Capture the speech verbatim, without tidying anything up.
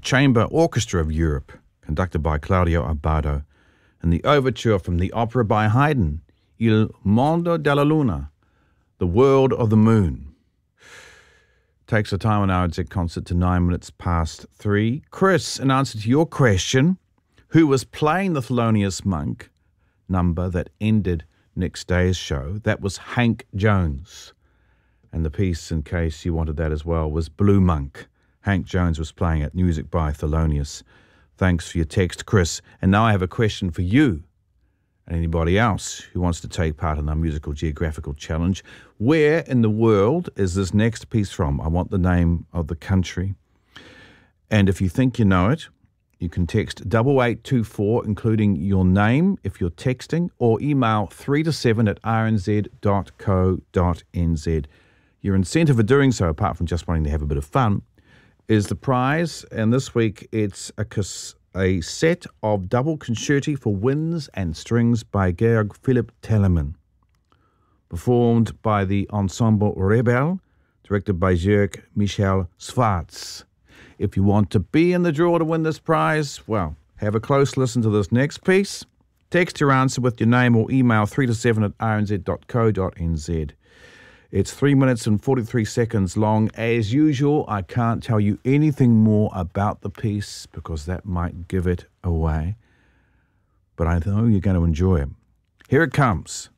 Chamber Orchestra of Europe, conducted by Claudio Abbado, and the overture from the opera by Haydn, Il Mondo della Luna, The World of the Moon. Takes the time on our exec concert to nine minutes past three. Chris, in answer to your question, who was playing the Thelonious Monk number that ended next day's show, that was Hank Jones. And the piece, in case you wanted that as well, was Blue Monk. Hank Jones was playing it, music by Thelonious. Thanks for your text, Chris. And now I have a question for you and anybody else who wants to take part in our musical geographical challenge. Where in the world is this next piece from? I want the name of the country. And if you think you know it, you can text double eight two four, including your name if you're texting, or email three to seven at r n z dot co dot n z. Your incentive for doing so, apart from just wanting to have a bit of fun, is the prize. And this week it's a, a set of double concerti for winds and strings by Georg Philipp Telemann, performed by the Ensemble Rebel, directed by Jörg Michael Schwarz. If you want to be in the draw to win this prize, well, have a close listen to this next piece. Text your answer with your name or email three to seven at r n z dot co dot n z. It's three minutes and forty-three seconds long. As usual, I can't tell you anything more about the piece because that might give it away. But I know you're going to enjoy it. Here it comes.